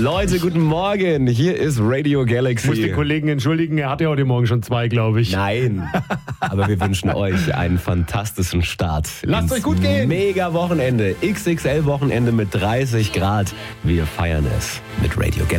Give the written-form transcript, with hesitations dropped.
Leute, guten Morgen. Hier ist Radio Galaxy. Ich muss den Kollegen entschuldigen, er hatte heute Morgen schon 2, glaube ich. Nein, aber wir wünschen euch einen fantastischen Start. Lasst euch gut gehen. Mega Wochenende, XXL-Wochenende mit 30 Grad. Wir feiern es mit Radio Galaxy.